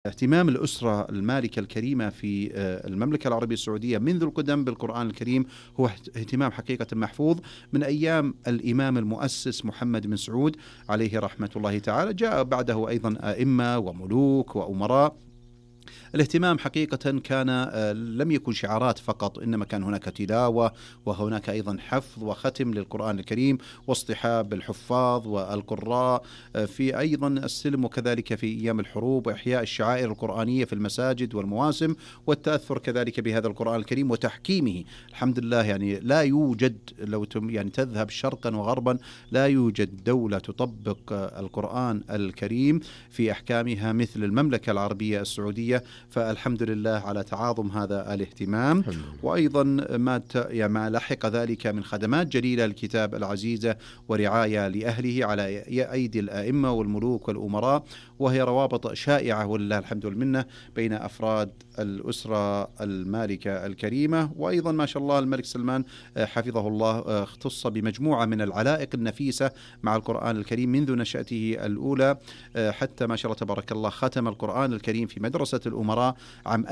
اهتمام الأسرة المالكة الكريمة في المملكة العربية السعودية منذ القدم بالقرآن الكريم هو اهتمام حقيقة محفوظ من أيام الإمام المؤسس محمد بن سعود عليه رحمة الله تعالى. جاء بعده أيضا أئمة وملوك وأمراء. الاهتمام حقيقة كان لم يكن شعارات فقط، إنما كان هناك تلاوة وهناك أيضا حفظ وختم للقرآن الكريم واصطحاب الحفاظ والقراء في أيضا السلم، وكذلك في أيام الحروب وإحياء الشعائر القرآنية في المساجد والمواسم، والتأثر كذلك بهذا القرآن الكريم وتحكيمه. الحمد لله يعني لا يوجد لو يعني تذهب شرقا وغربا لا يوجد دولة تطبق القرآن الكريم في أحكامها مثل المملكة العربية السعودية، فالحمد لله على تعاظم هذا الاهتمام. وأيضا ما لحق ذلك من خدمات جليلة للكتاب العزيزة ورعاية لأهله على أيدي الأئمة والملوك والأمراء، وهي روابط شائعة ولله الحمد والمنة بين أفراد الأسرة المالكة الكريمة. وأيضا ما شاء الله الملك سلمان حفظه الله اختص بمجموعة من العلائق النفيسة مع القرآن الكريم منذ نشأته الأولى حتى ما شاء الله تبارك الله ختم القرآن الكريم في مدرسة الأمراء عام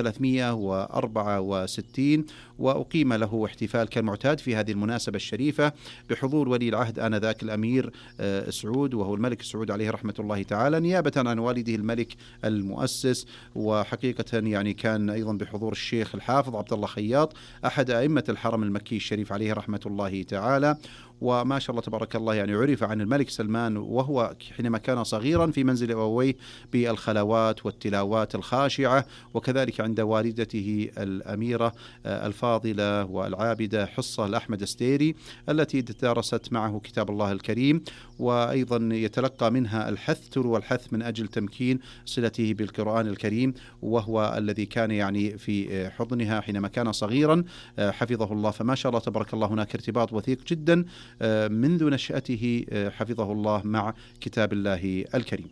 1364، وأقيم له احتفال كالمعتاد في هذه المناسبة الشريفة بحضور ولي العهد آنذاك الأمير سعود وهو الملك سعود عليه رحمة الله تعالى، نيابة عن والده الملك المؤسس. وحقيقة يعني كان أيضا بحضور الشيخ الحافظ عبد الله خياط أحد أئمة الحرم المكي الشريف عليه رحمة الله تعالى. وما شاء الله تبارك الله يعني عرف عن الملك سلمان وهو حينما كان صغيرا في منزل أبويه بالخلوات والتلاوات الخاشعة، وكذلك عند والدته الأميرة الفاضلة والعابدة حصة الأحمد الستيري التي درست معه كتاب الله الكريم، وأيضا يتلقى منها الحث والحث من أجل تمكين صلته بالقرآن الكريم، وهو الذي كان يعني في حضنها حينما كان صغيرا حفظه الله. فما شاء الله تبارك الله هناك ارتباط وثيق جدا منذ نشأته حفظه الله مع كتاب الله الكريم.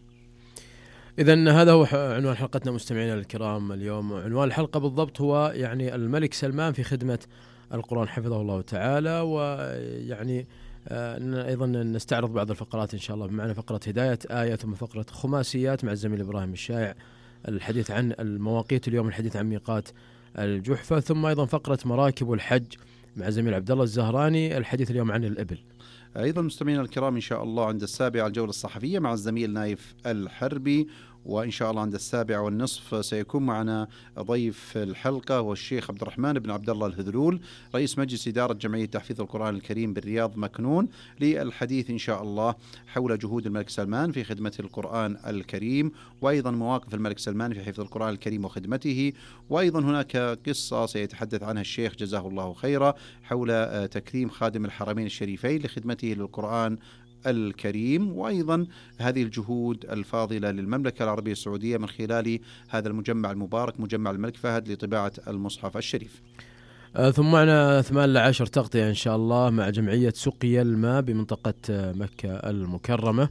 إذن هذا هو عنوان حلقتنا مستمعينا الكرام اليوم. عنوان الحلقة بالضبط هو يعني الملك سلمان في خدمة القرآن حفظه الله تعالى، ويعني أيضا نستعرض بعض الفقرات إن شاء الله، بمعنى فقرة هداية آية ثم فقرة خماسيات مع الزميل إبراهيم الشايع الحديث عن المواقيت اليوم، الحديث عن ميقات الجحفة، ثم أيضا فقرة مراكب الحج مع الزميل عبد الله الزهراني الحديث اليوم عن الإبل. أيضا مستمعينا الكرام إن شاء الله عند 7 الجولة الصحفية مع الزميل نايف الحربي، وإن شاء الله عند 7:30 سيكون معنا ضيف الحلقة والشيخ عبد الرحمن بن عبد الله الهذلول رئيس مجلس إدارة جمعية تحفيظ القرآن الكريم بالرياض مكنون، للحديث إن شاء الله حول جهود الملك سلمان في خدمة القرآن الكريم، وأيضا مواقف الملك سلمان في حفظ القرآن الكريم وخدمته. وأيضا هناك قصة سيتحدث عنها الشيخ جزاه الله خيرا حول تكريم خادم الحرمين الشريفين لخدمته للقرآن الكريم، وأيضا هذه الجهود الفاضلة للمملكة العربية السعودية من خلال هذا المجمع المبارك مجمع الملك فهد لطباعة المصحف الشريف. ثم معنا 8-10 تغطية إن شاء الله مع جمعية سقيا الماء بمنطقة مكة المكرمة.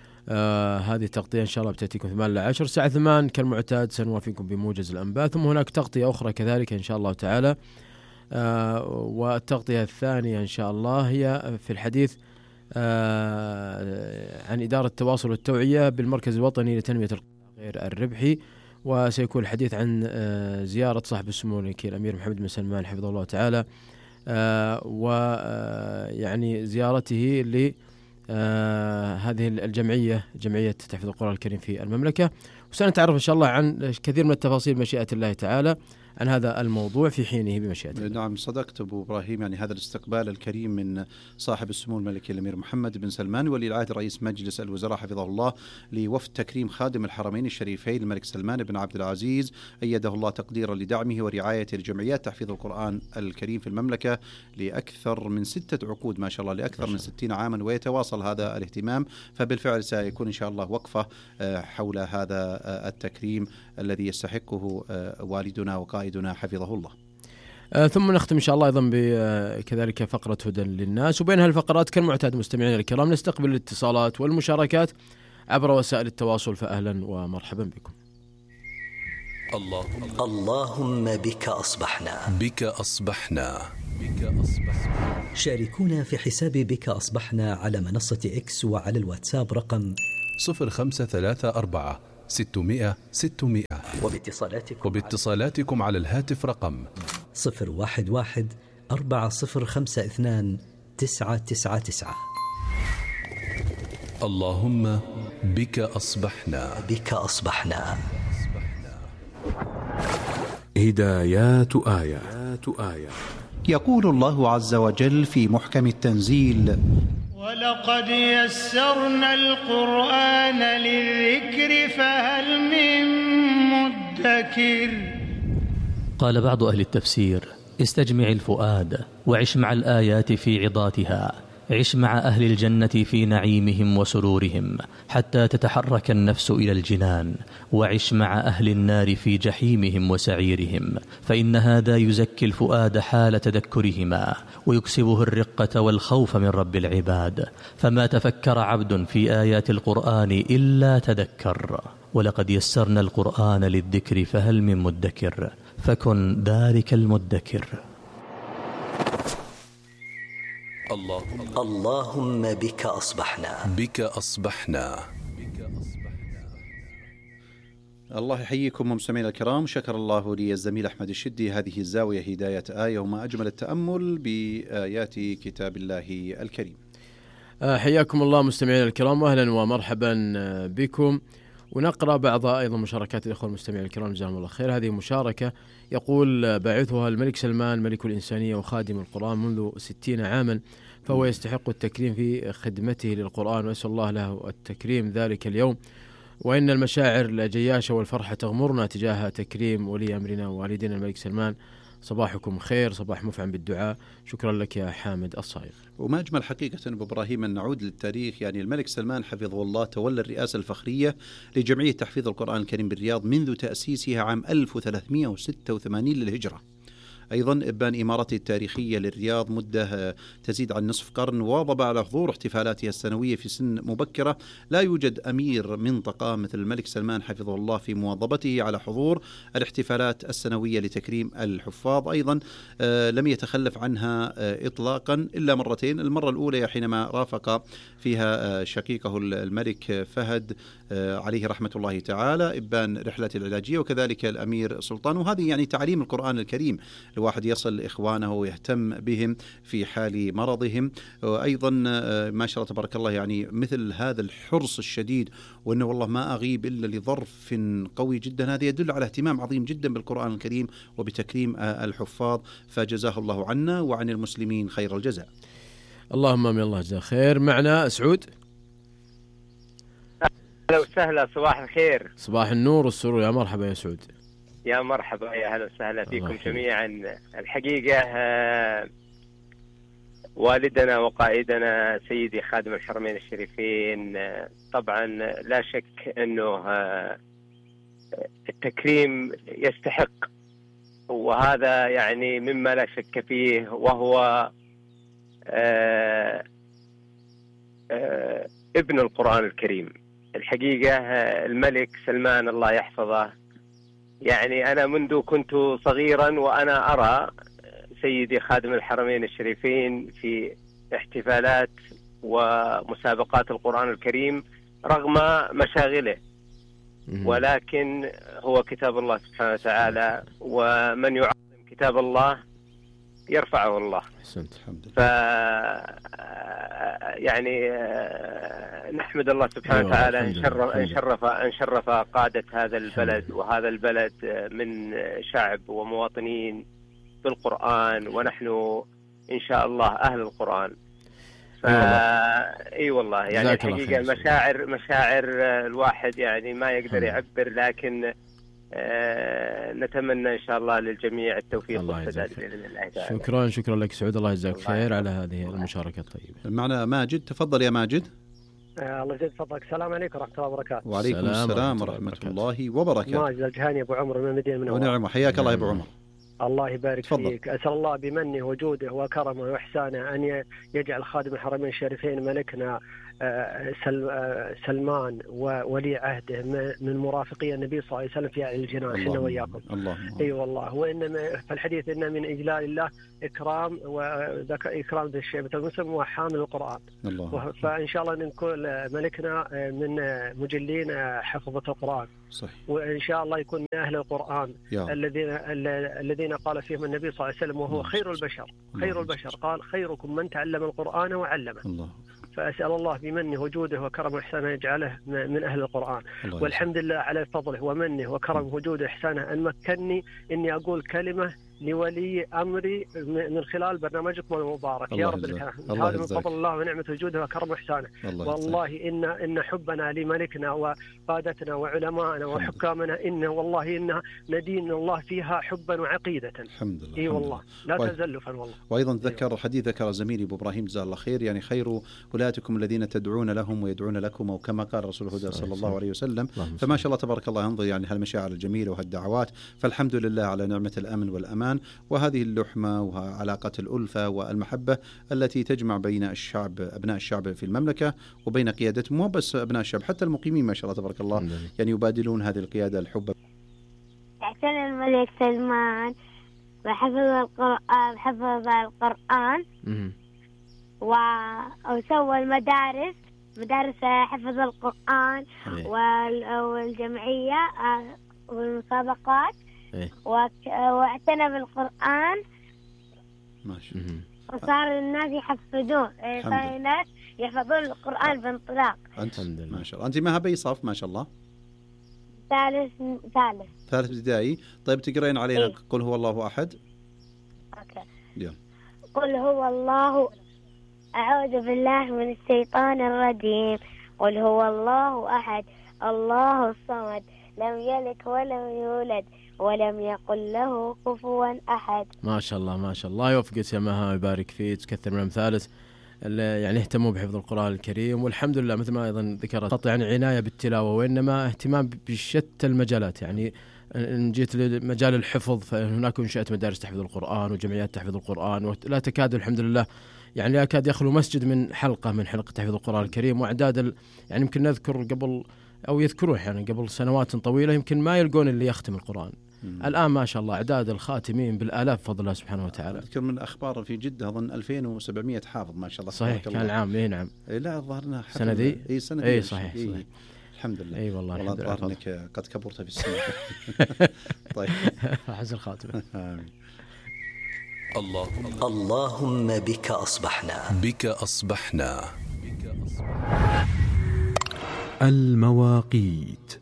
هذه تغطية إن شاء الله بتأتيكم 8-10 الساعة 8 كالمعتاد سنوافيكم بموجز الأنباء، ثم هناك تغطية أخرى كذلك إن شاء الله تعالى. والتغطية الثانية إن شاء الله هي في الحديث عن إدارة التواصل والتوعية بالمركز الوطني لتنمية غير الربحي، وسيكون الحديث عن زيارة صاحب السمو الملكي الأمير محمد بن سلمان حفظه الله تعالى، ويعني زيارته لهذه الجمعية جمعية تحفيظ القرآن الكريم في المملكة. وسنتعرف إن شاء الله عن كثير من التفاصيل مشيئة الله تعالى عن هذا الموضوع في حينه بمشيئة الله. نعم صدقت أبو إبراهيم، يعني هذا الاستقبال الكريم من صاحب السمو الملكي الأمير محمد بن سلمان ولي العهد رئيس مجلس الوزراء حفظه الله لوفد تكريم خادم الحرمين الشريفين الملك سلمان بن عبد العزيز أيده الله تقديرا لدعمه ورعايته لجمعيات تحفيظ القرآن الكريم في المملكة لأكثر من 6 عقود ما شاء الله، لأكثر من 60 عاما، ويتواصل هذا الاهتمام. فبالفعل سيكون إن شاء الله وقفة حول هذا التكريم الذي يستحقه والدنا وقائدنا حفظه الله. ثم نختم إن شاء الله أيضا بكذلك فقرة هدى للناس، وبين هالفقرات كالمعتاد مستمعينا الكرام نستقبل الاتصالات والمشاركات عبر وسائل التواصل، فأهلا ومرحبا بكم. اللهم بك أصبحنا بك أصبحنا شاركونا في حساب بك أصبحنا على منصة إكس وعلى الواتساب رقم 0534 600 600. وباتصالاتكم على الهاتف رقم 011 4052 999. اللهم بك أصبحنا. بك أصبحنا. هدايات آية. يقول الله عز وجل في محكم التنزيل: ولقد يسرنا القرآن للذكر فهل من مدكر. قال بعض أهل التفسير: استجمع الفؤاد وعش مع الآيات في عظاتها، عش مع أهل الجنة في نعيمهم وسرورهم حتى تتحرك النفس إلى الجنان، وعش مع أهل النار في جحيمهم وسعيرهم، فإن هذا يزكي الفؤاد حال تذكرهما ويكسبه الرقة والخوف من رب العباد، فما تفكر عبد في آيات القرآن إلا تذكر. ولقد يسرنا القرآن للذكر فهل من مدكر، فكن ذلك المدكر. اللهم بك أصبحنا. بك أصبحنا. الله يحييكم مستمعينا الكرام. شكر الله لي الزميل أحمد الشدي. هذه الزاوية هداية آية، وما أجمل التأمل بآيات كتاب الله الكريم. حياكم الله مستمعينا الكرام، أهلا ومرحبا بكم. ونقرأ بعض أيضا مشاركات الإخوة المستمعين الكرام جزاهم الله خير. هذه مشاركة يقول باعثها الملك سلمان ملك الإنسانية وخادم القرآن منذ 60 عاما، فهو يستحق التكريم في خدمته للقرآن، وأسأل الله له التكريم ذلك اليوم. وإن المشاعر الجياشة والفرحة تغمرنا تجاه تكريم ولي أمرنا ووالدنا الملك سلمان. صباحكم خير، صباح مفعم بالدعاء. شكرا لك يا حامد الصايغ. وما أجمل حقيقة أبو إبراهيم أن نعود للتاريخ. يعني الملك سلمان حفظه الله تولى الرئاسة الفخرية لجمعية تحفيظ القرآن الكريم بالرياض منذ تأسيسها عام 1386 للهجرة. أيضا إبان إمارته التاريخية للرياض مدة تزيد عن نصف قرن، واظب على حضور احتفالاتها السنوية في سن مبكرة. لا يوجد أمير منطقة مثل الملك سلمان حفظه الله في مواظبته على حضور الاحتفالات السنوية لتكريم الحفاظ. أيضا لم يتخلف عنها إطلاقا إلا مرتين. المرة الأولى حينما رافق فيها شقيقه الملك فهد عليه رحمة الله تعالى إبان رحلة العلاجية، وكذلك الأمير سلطان. وهذه يعني تعليم القرآن الكريم، الواحد يصل إخوانه ويهتم بهم في حال مرضهم. أيضا ما شاء الله تبارك الله، يعني مثل هذا الحرص الشديد، وأنه والله ما أغيب إلا لظرف قوي جدا، هذا يدل على اهتمام عظيم جدا بالقرآن الكريم وبتكريم الحفاظ. فجزاه الله عنا وعن المسلمين خير الجزاء. اللهم آمين. الله جزاه خير. معنا سعود. أهلا وسهلا، صباح الخير. صباح النور والسرور، يا مرحبا يا سعود. يا مرحبا، يا أهلا وسهلا فيكم جميعا. الحقيقة والدنا وقائدنا سيدي خادم الحرمين الشريفين طبعا لا شك أنه التكريم يستحق، وهذا يعني مما لا شك فيه، وهو ابن القرآن الكريم. الحقيقة الملك سلمان الله يحفظه، يعني أنا منذ كنت صغيرا وأنا أرى سيدي خادم الحرمين الشريفين في احتفالات ومسابقات القرآن الكريم رغم مشاغله، ولكن هو كتاب الله سبحانه وتعالى، ومن يعظم كتاب الله يرفعه الله. يعني نحمد الله سبحانه وتعالى أن شرف قادة هذا البلد، وهذا البلد من شعب ومواطنين بالقرآن، ونحن إن شاء الله أهل القرآن. اي والله يعني الحقيقة مشاعر الواحد يعني ما يقدر يعبر، لكن نتمنى إن شاء الله للجميع التوفيق والسداد بإذن الله تعالى. شكرا لك سعود، الله يجزاك خير على هذه المشاركة الطيبة. معنا ماجد، تفضل يا ماجد. الله يجزاك فضلك. السلام عليكم ورحمة الله وبركاته. وعليكم السلام ورحمة الله وبركاته. ماجد الجهاني أبو عمر من المدينة المنورة. ونعم، حياك الله يا أبو عمر. الله يبارك تفضل. فيك. أسأل الله بمنه وجوده وكرمه وإحسانه أن يجعل خادم الحرمين الشريفين ملكنا سلمان وولي عهده من مرافقي النبي صلى الله عليه وسلم في أعلى الجنان، حنا وياكم. اي والله. وانما فالحديث ان من اجلال الله اكرام واكرام ذي الشيبة المسلم وحامل القرآن. فان شاء الله نكون ملكنا من مجلين حفظة القرآن. صحيح. وان شاء الله يكون من اهل القرآن الذين قال فيهم النبي صلى الله عليه وسلم وهو خير البشر. خير البشر قال خيركم من تعلم القرآن وعلمه. الله. فأسأل الله بمنه وجوده وكرمه وإحسانه يجعله من أهل القرآن. والحمد لله على فضله ومنه وكرمه وجوده وإحسانه أن مكنني إني أقول كلمة لولي أمري من خلال برنامجكم المبارك يا رب العالمين. هذا من فضل الله ونعمة وجوده وكرمه وإحسانه. والله إن حبنا لملكنا وقادتنا وعلمائنا وحكامنا إن ندين الله فيها حبا وعقيدة. الحمد لله. إي والله لا تزلفا والله. وأيضا ذكر زميلي أبو إبراهيم جزاه الله خير، يعني خير ولاتكم الذين تدعون لهم ويدعون لكم، أو كما قال رسول الهدى صلى الله عليه وسلم. فما شاء الله تبارك الله، انظر يعني هالمشاعر الجميلة وهالدعوات. فالحمد لله على نعمة الأمن والأمان وهذه اللحمة وعلاقة الألفة والمحبة التي تجمع بين الشعب، أبناء الشعب في المملكة، وبين قيادتهم، مو بس أبناء الشعب، حتى المقيمين ما شاء الله تبارك الله يعني يبادلون هذه القيادة الحب. أحسن الملك سلمان وحفظ القرآن وسوى مدارس حفظ القرآن والجمعية والمسابقات واعتنى بالقرآن. ماشي. وصار الناس يحفظون، صار الناس يحفظون القرآن بانطلاق. أنت ما شاء الله. أنت ما بأي صف ما شاء الله؟ ثالث ابتدائي. طيب تقرين علينا قل هو الله أحد؟ أوكي. يلا. قل هو الله، أعوذ بالله من الشيطان الرجيم. قل هو الله أحد الله الصمد لم يلد ولم يولد ولم يقل له كفوا أحد. ما شاء الله ما شاء الله، يوفقك يا مها ويبارك فيك، تكثر من الأمثال اللي يعني اهتموا بحفظ القرآن الكريم. والحمد لله مثل ما أيضا ذكرت يعني عناية بالتلاوة، وإنما اهتمام بشتى المجالات. يعني إن جيت لمجال الحفظ فهناك انشأت مدارس تحفظ القرآن وجمعيات تحفظ القرآن، ولا تكاد الحمد لله يعني لا يكاد يخلو مسجد من حلقة تحفظ القرآن الكريم. وأعداد يعني يمكن نذكر قبل أو يذكروه يعني قبل سنوات طويلة يمكن ما يلقون اللي يختم القرآن. الآن ما شاء الله أعداد الخاتمين بالآلاف بفضل الله سبحانه وتعالى. أذكر من أخبار في جدة أظن 2700 حافظ ما شاء الله. صحيح كان العام. إيه نعم. لا ظهرنا سنة ذي. إيه سنة إيه صحيح. الحمد لله. أي والله الحمد لله. إنك قد كبرت في السن. طيب. حسن الخاتمة. اللهم بك أصبحنا. المواقيت.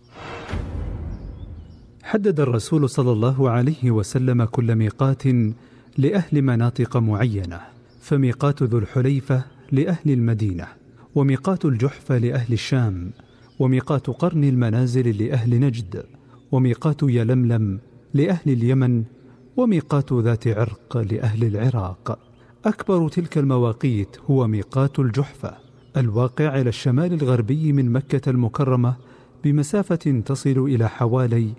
حدد الرسول صلى الله عليه وسلم كل ميقات لأهل مناطق معينة، فميقات ذو الحليفة لأهل المدينة، وميقات الجحفة لأهل الشام، وميقات قرن المنازل لأهل نجد، وميقات يلملم لأهل اليمن، وميقات ذات عرق لأهل العراق. أكبر تلك المواقيت هو ميقات الجحفة الواقع على الشمال الغربي من مكة المكرمة بمسافة تصل إلى حوالي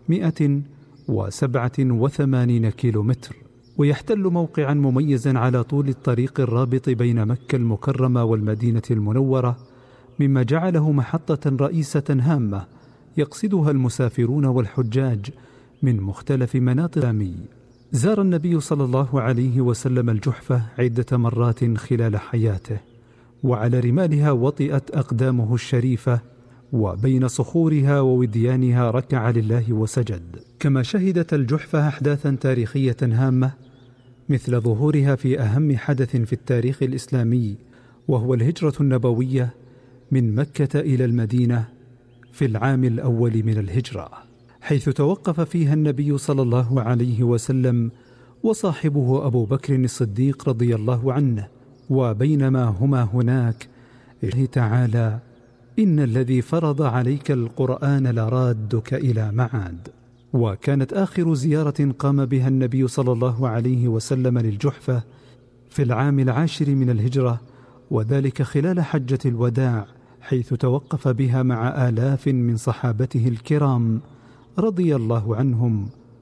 187 كيلومتر، ويحتل موقعا مميزا على طول الطريق الرابط بين مكة المكرمة والمدينة المنورة، مما جعله محطة رئيسة هامة يقصدها المسافرون والحجاج من مختلف مناطق الإسلام. زار النبي صلى الله عليه وسلم الجحفة عدة مرات خلال حياته، وعلى رمالها وطئت أقدامه الشريفة، وبين صخورها ووديانها ركع لله وسجد. كما شهدت الجحفة أحداثا تاريخية هامة مثل ظهورها في أهم حدث في التاريخ الإسلامي، وهو الهجرة النبوية من مكة إلى المدينة في العام الأول من الهجرة، حيث توقف فيها النبي صلى الله عليه وسلم وصاحبه أبو بكر الصديق رضي الله عنه. وبينما هما هناك الله تعالى: إن الذي فرض عليك القرآن لرادك إلى معاد. وكانت آخر زيارة قام بها النبي صلى الله عليه وسلم للجحفة في العام 10 من الهجرة، وذلك خلال حجة الوداع، حيث توقف بها مع آلاف من صحابته الكرام رضي الله عنهم